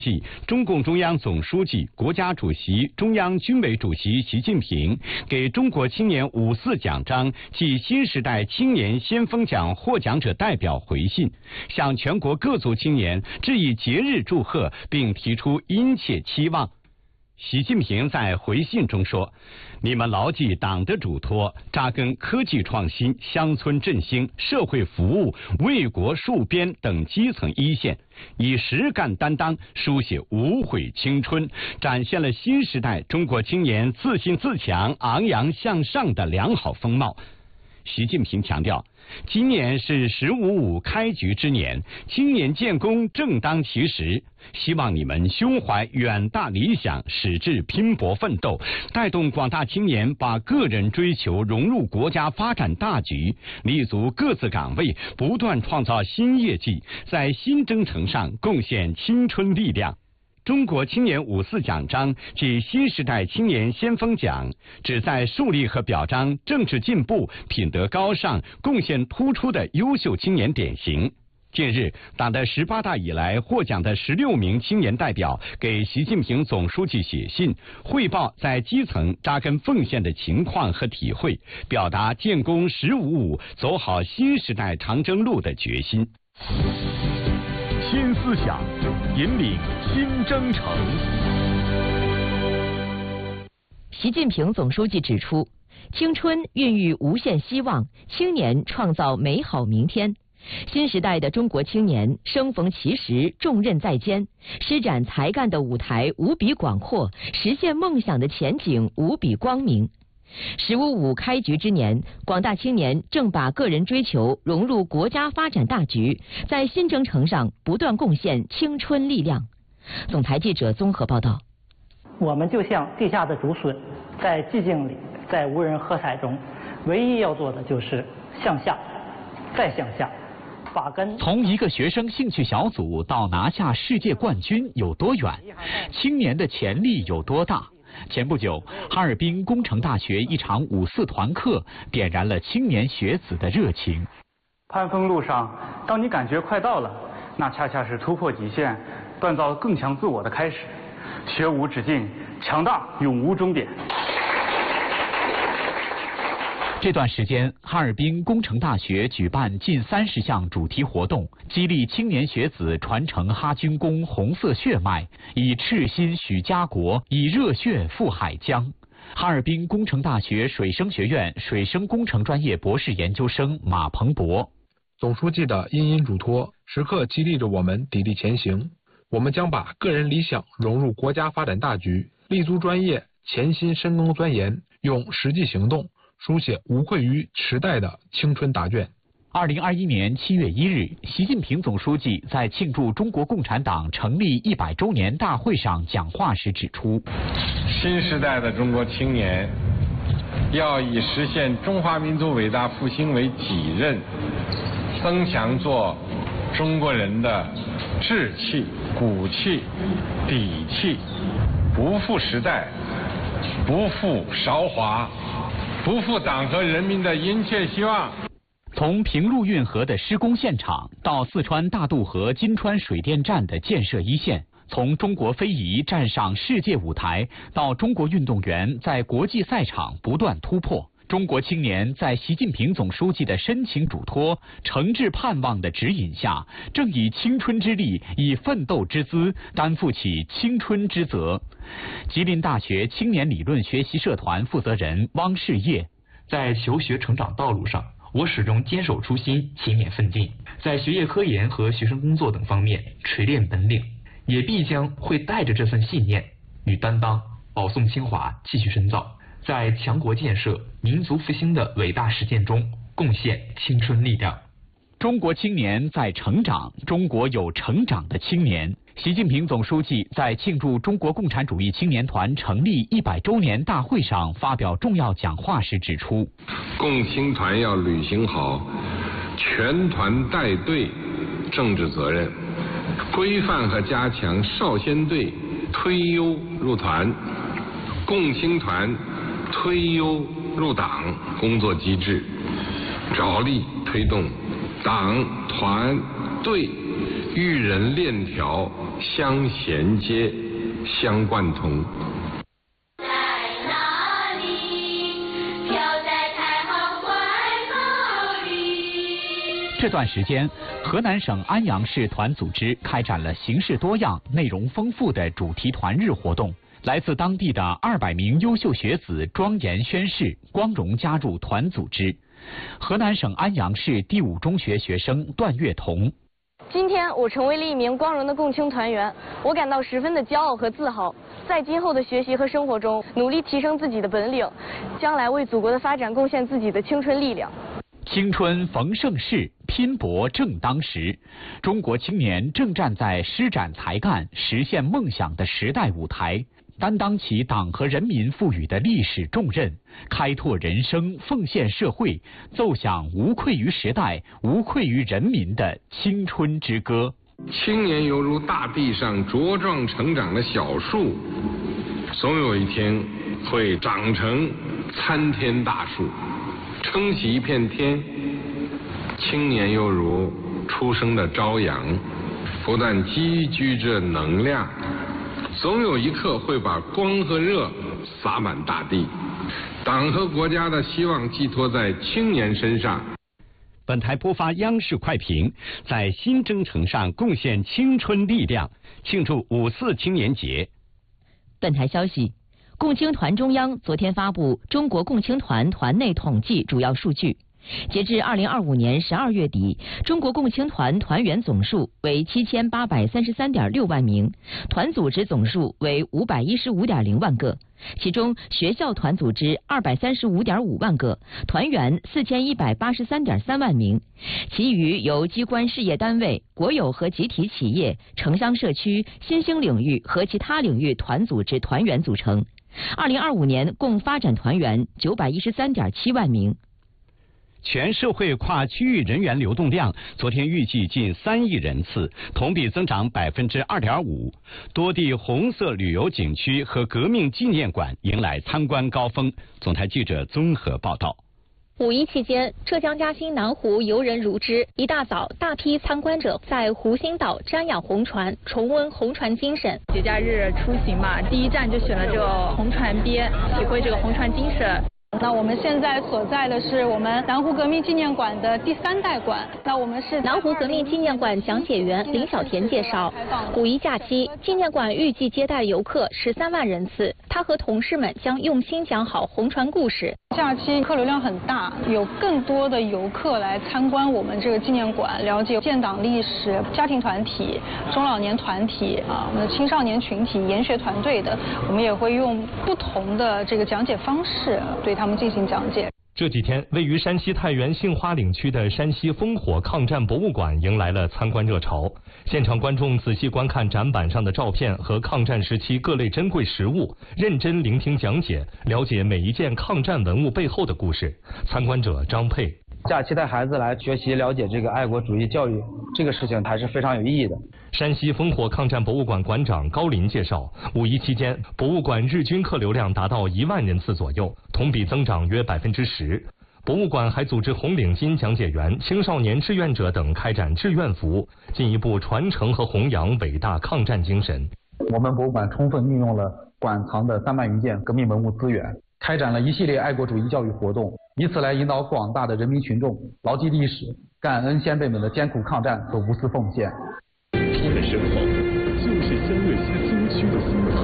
中共中央总书记、国家主席、中央军委主席习近平给中国青年54奖章暨新时代青年先锋奖获奖者代表回信，向全国各族青年致以节日祝贺，并提出殷切期望。习近平在回信中说：“你们牢记党的嘱托，扎根科技创新、乡村振兴、社会服务、为国戍边等基层一线，以实干担当书写无悔青春，展现了新时代中国青年自信自强、昂扬向上的良好风貌。”习近平强调，今年是“15·5”开局之年，青年建功正当其时。希望你们胸怀远大理想，矢志拼搏奋斗，带动广大青年把个人追求融入国家发展大局，立足各自岗位，不断创造新业绩，在新征程上贡献青春力量。中国青年54奖章及新时代青年先锋奖，旨在树立和表彰政治进步、品德高尚、贡献突出的优秀青年典型。近日，党的18大以来获奖的16名青年代表给习近平总书记写信，汇报在基层扎根奉献的情况和体会，表达建功“15·5”走好新时代长征路的决心。 新思想引领新征程。 习近平总书记指出，青春孕育无限希望，青年创造美好明天。新时代的中国青年生逢其时，重任在肩，施展才干的舞台无比广阔，实现梦想的前景无比光明。“15·5”开局之年，广大青年正把个人追求融入国家发展大局，在新征程上不断贡献青春力量。总台记者综合报道。 我们就像地下的竹笋，在寂静里，在无人喝彩中，唯一要做的就是向下，再向下。 从一个学生兴趣小组到拿下世界冠军有多远？青年的潜力有多大？前不久，哈尔滨工程大学一场5·4团课点燃了青年学子的热情。 攀峰路上，当你感觉快到了，那恰恰是突破极限、锻造更强自我的开始。学无止境，强大永无终点。 这段时间，哈尔滨工程大学举办近30项主题活动，激励青年学子传承哈军功红色血脉，以赤心许家国，以热血赴海疆。哈尔滨工程大学水生学院水生工程专业博士研究生马鹏博： 总书记的殷殷嘱托，时刻激励着我们砥砺前行。我们将把个人理想融入国家发展大局，立足专业，潜心深耕钻研，用实际行动书写无愧于时代的青春答卷。 2021年7月1日，习近平总书记在庆祝中国共产党成立100周年大会上讲话时指出， 新时代的中国青年要以实现中华民族伟大复兴为己任，增强做中国人的志气、骨气、底气，不负时代，不负韶华，不负党和人民的殷切希望。 从平陆运河的施工现场到四川大渡河金川水电站的建设一线，从中国非遗站上世界舞台到中国运动员在国际赛场不断突破，中国青年在习近平总书记的深情嘱托、诚挚盼望的指引下，正以青春之力、以奋斗之姿担负起青春之责。吉林大学青年理论学习社团负责人汪世业： 在求学成长道路上，我始终坚守初心，勤勉奋进，在学业科研和学生工作等方面锤炼本领，也必将会带着这份信念与担当，保送清华继续深造，在强国建设、民族复兴的伟大实践中贡献青春力量。 中国青年在成长，中国有成长的青年。习近平总书记在庆祝中国共产主义青年团成立100周年大会上发表重要讲话时指出， 共青团要履行好全团带队政治责任，规范和加强少先队推优入团、共青团推优入党工作机制，着力推动党团队育人链条相衔接、相贯通。 这段时间，河南省安阳市团组织开展了形式多样、内容丰富的主题团日活动。来自当地的200名优秀学子庄严宣誓，光荣加入团组织。河南省安阳市第5中学学生段月彤： 今天我成为了一名光荣的共青团员，我感到十分的骄傲和自豪。在今后的学习和生活中，努力提升自己的本领，将来为祖国的发展贡献自己的青春力量。 青春逢盛世，拼搏正当时。中国青年正站在施展才干、实现梦想的时代舞台，担当起党和人民赋予的历史重任，开拓人生，奉献社会，奏响无愧于时代、无愧于人民的青春之歌。 青年犹如大地上茁壮成长的小树，总有一天会长成参天大树，撑起一片天。青年又如初生的朝阳，不但积聚着能量，总有一刻会把光和热洒满大地。党和国家的希望寄托在青年身上。 本台播发央视快评，在新征程上贡献青春力量，庆祝5·4青年节。 本台消息，共青团中央昨天发布中国共青团团内统计主要数据。截至2025年12月底，中国共青团团员总数为7833.6万名，团组织总数为515.0万个，其中学校团组织235.5万个，团员4183.3万名，其余由机关事业单位、国有和集体企业、城乡社区、新兴领域和其他领域团组织团员组成。2025年共发展团员913.7万名。 全社会跨区域人员流动量昨天预计近3亿人次，同比增长2.5%。多地红色旅游景区和革命纪念馆迎来参观高峰。总台记者综合报道。 5·1期间，浙江嘉兴南湖游人如织。一大早，大批参观者在湖心岛瞻仰红船，重温红船精神。 节假日出行嘛，第一站就选了这个红船边，体会这个红船精神。 那我们现在所在的是我们南湖革命纪念馆的第3代馆。那我们是南湖革命纪念馆讲解员林小田介绍，5·1假期，纪念馆预计接待游客13万人次。他和同事们将用心讲好红船故事。 假期客流量很大，有更多的游客来参观我们这个纪念馆，了解建党历史、家庭团体、中老年团体我们的青少年群体、研学团队的，我们也会用不同的这个讲解方式对他们进行讲解。 这几天，位于山西太原杏花岭区的山西烽火抗战博物馆迎来了参观热潮。现场观众仔细观看展板上的照片和抗战时期各类珍贵实物，认真聆听讲解，了解每一件抗战文物背后的故事。参观者张佩： 假期带孩子来学习了解这个爱国主义教育，这个事情还是非常有意义的。 山西烽火抗战博物馆馆长高林介绍，5·1期间，博物馆日均客流量达到1万人次左右，同比增长约10%。博物馆还组织红领巾讲解员、青少年志愿者等开展志愿服务，进一步传承和弘扬伟大抗战精神。 我们博物馆充分运用了馆藏的3万余件革命文物资源，开展了一系列爱国主义教育活动，以此来引导广大的人民群众牢记历史，感恩先辈们的艰苦抗战和无私奉献。 他们身后就是湘鄂西新区的新塘。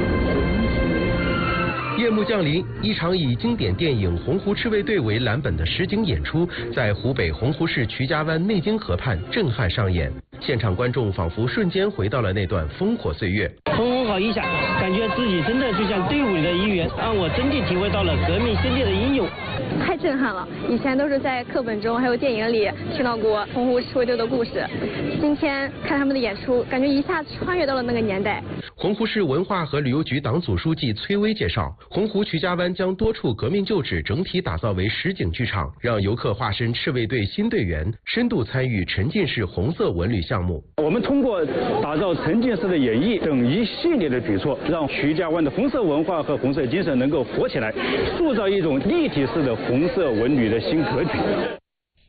夜幕降临，一场以经典电影《洪湖赤卫队》为蓝本的实景演出，在湖北洪湖市渠家湾内经河畔震撼上演。现场观众仿佛瞬间回到了那段烽火岁月。 风好一下，感觉自己真的就像队伍里的一员，让我真的体会到了革命先烈的英勇。 太震撼了！以前都是在课本中还有电影里听到过洪湖赤卫队的故事，今天看他们的演出，感觉一下穿越到了那个年代。 洪湖市文化和旅游局党组书记崔薇介绍，洪湖渠家湾将多处革命旧址整体打造为实景剧场，让游客化身赤卫队新队员，深度参与沉浸式红色文旅项目。 我们通过打造沉浸式的演绎等一系列的举措，让渠家湾的红色文化和红色精神能够活起来，塑造一种立体式的红色文旅的新格局。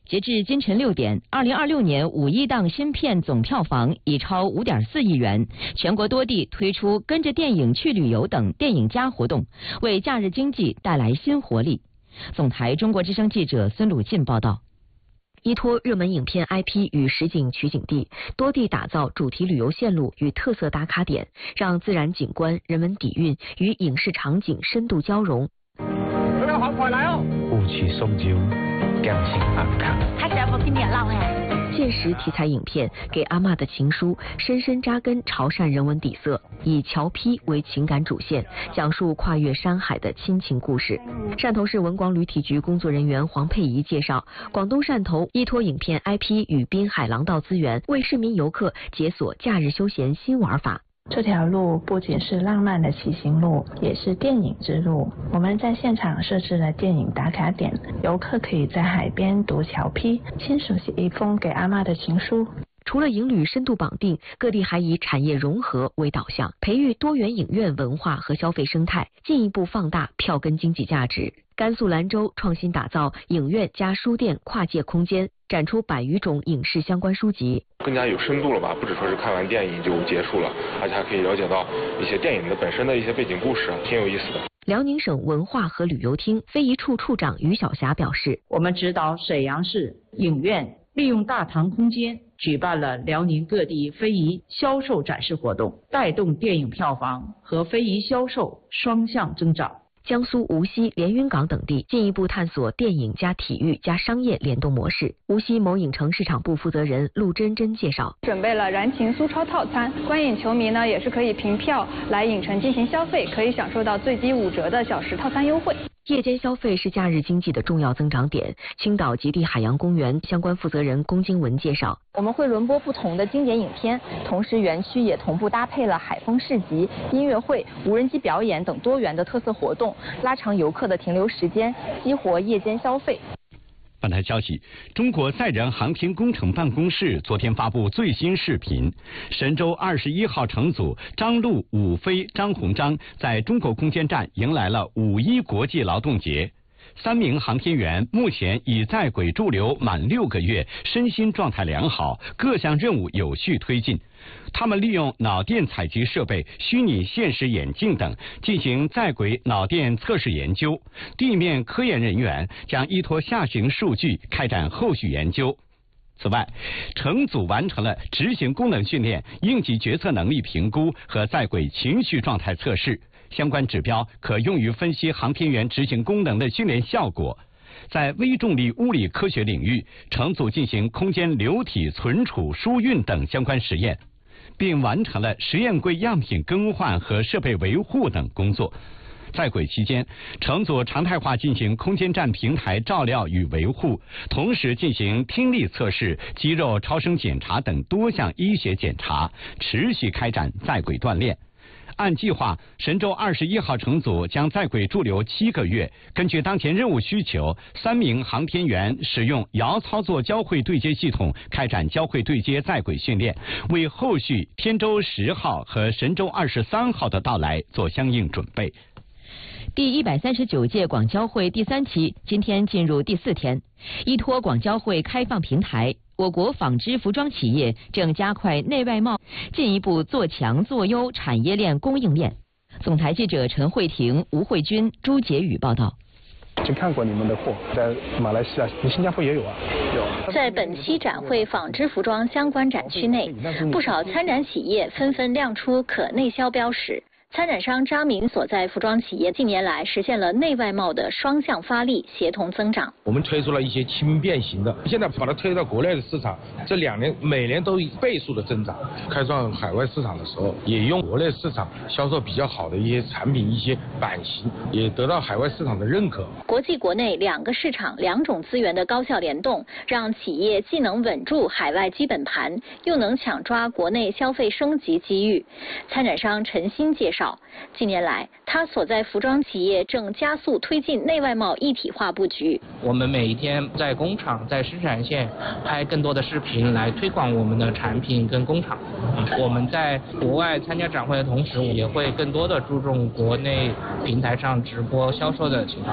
截至今晨6点，2026年五一档新片总票房已超5.4亿元。全国多地推出跟着电影去旅游等电影加活动，为假日经济带来新活力。总台中国之声记者孙鲁进报道。依托热门影片 IP 与实景取景地，多地打造主题旅游线路与特色打卡点，让自然景观、人文底蕴与影视场景深度交融。 佢有學台嚟哦！烏翅鬆焦，姜性硬卡。他只要不跟你鬧哎。 现实题材影片《给阿嬷的情书》深深扎根潮汕人文底色，以侨批为情感主线，讲述跨越山海的亲情故事。汕头市文广旅体局工作人员黄佩仪介绍，广东汕头依托影片 IP 与滨海廊道资源，为市民游客解锁假日休闲新玩法。 这条路不仅是浪漫的骑行路，也是电影之路。我们在现场设置了电影打卡点，游客可以在海边读侨批，亲手写一封给阿嬷的情书。 除了影旅深度绑定，各地还以产业融合为导向，培育多元影院文化和消费生态，进一步放大票根经济价值。甘肃兰州创新打造影院加书店跨界空间，展出100余种影视相关书籍， 更加有深度了吧？不只说是看完电影就结束了，而且还可以了解到一些电影的本身的一些背景故事，挺有意思的。 辽宁省文化和旅游厅非遗处处长于晓霞表示， 我们指导沈阳市影院利用大堂空间举办了辽宁各地非遗销售展示活动，带动电影票房和非遗销售双向增长。 江苏无锡、连云港等地进一步探索电影加体育加商业联动模式。无锡某影城市场部负责人陆真真介绍， 准备了燃情苏超套餐，观影球迷呢也是可以凭票来影城进行消费，可以享受到最低5折的小时套餐优惠。 夜间消费是假日经济的重要增长点。青岛极地海洋公园相关负责人龚金文介绍， 我们会轮播不同的经典影片，同时园区也同步搭配了海风市集、音乐会、无人机表演等多元的特色活动，拉长游客的停留时间，激活夜间消费。 本台消息，中国载人航天工程办公室昨天发布最新视频，神舟21号乘组张陆、武飞、张鸿章在中国空间站迎来了5·1国际劳动节。3名航天员目前已在轨驻留满6个月，身心状态良好，各项任务有序推进。他们利用脑电采集设备、虚拟现实眼镜等进行在轨脑电测试研究，地面科研人员将依托下行数据开展后续研究。此外，乘组完成了执行功能训练、应急决策能力评估和在轨情绪状态测试，相关指标可用于分析航天员执行功能的训练效果。在微重力物理科学领域，乘组进行空间流体存储、输运等相关实验，并完成了实验柜样品更换和设备维护等工作。在轨期间，乘组常态化进行空间站平台照料与维护，同时进行听力测试、肌肉超声检查等多项医学检查，持续开展在轨锻炼。按计划，神舟21号乘组将在轨驻留7个月。根据当前任务需求，3名航天员使用遥操作交会对接系统开展交会对接在轨训练，为后续天舟10号和神舟23号的到来做相应准备。 第139届广交会第3期今天进入第4天，依托广交会开放平台，我国纺织服装企业正加快内外贸，进一步做强做优产业链供应链。总台记者陈慧婷、吴慧君、朱杰宇报道。 去看过你们的货，在马来西亚、新加坡也有啊。 有。在本期展会纺织服装相关展区内，不少参展企业纷纷亮出可内销标识。参展商张明所在服装企业近年来实现了内外贸的双向发力，协同增长。 我们推出了一些轻便型的，现在把它推到国内的市场，这2年每年都倍数的增长。开创海外市场的时候，也用国内市场销售比较好的一些产品、一些版型，也得到海外市场的认可。 国际国内2个市场、2种资源的高效联动，让企业既能稳住海外基本盘，又能抢抓国内消费升级机遇。参展商陈鑫介绍，近年来，他所在服装企业正加速推进内外贸一体化布局。 我们每一天在工厂、在生产线拍更多的视频来推广我们的产品跟工厂。我们在国外参加展会的同时，也会更多的注重国内平台上直播销售的情况。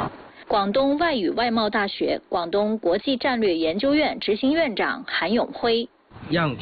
广东外语外贸大学广东国际战略研究院执行院长韩永辉。 让